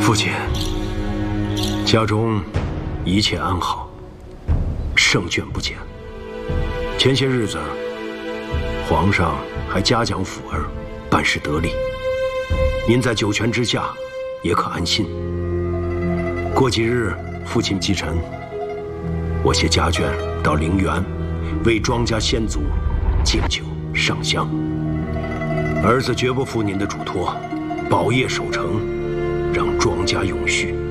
父亲，家中一切安好，胜券不减。前些日子，皇上还嘉奖辅儿办事得力，您在九泉之下也可安心。过几日，父亲继承，我携家眷到陵园，为庄家先祖敬酒上香。儿子绝不负您的嘱托，保业守城，让庄家永续。